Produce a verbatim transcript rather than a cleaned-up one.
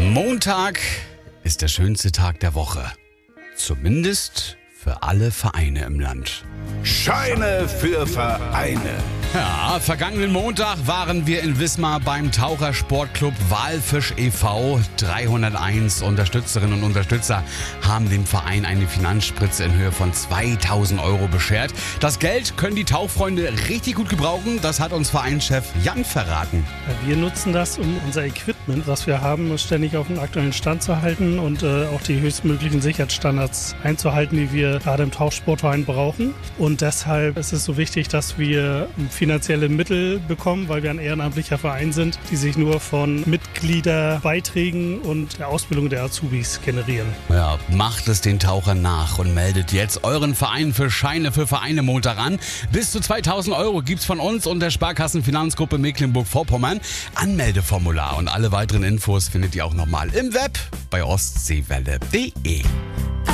Montag ist der schönste Tag der Woche. Zumindest für alle Vereine im Land. Scheine für Vereine. Ja, vergangenen Montag waren wir in Wismar beim Tauchersportclub Walfisch e V. dreihunderteins Unterstützerinnen und Unterstützer haben dem Verein eine Finanzspritze in Höhe von zweitausend Euro beschert. Das Geld können die Tauchfreunde richtig gut gebrauchen. Das hat uns Vereinschef Jan verraten. Wir nutzen das, um unser Equipment, was wir haben, ständig auf den aktuellen Stand zu halten und äh, auch die höchstmöglichen Sicherheitsstandards einzuhalten, die wir gerade im Tauchsportverein brauchen. Und deshalb ist es so wichtig, dass wir finanzielle Mittel bekommen, weil wir ein ehrenamtlicher Verein sind, die sich nur von Mitgliederbeiträgen und der Ausbildung der Azubis generieren. Ja, macht es den Tauchern nach und meldet jetzt euren Verein für Scheine für Vereine Montag an. Bis zu zweitausend Euro gibt's von uns und der Sparkassenfinanzgruppe Mecklenburg-Vorpommern. Anmeldeformular und alle weiteren Infos findet ihr auch nochmal im Web bei ostseewelle punkt de.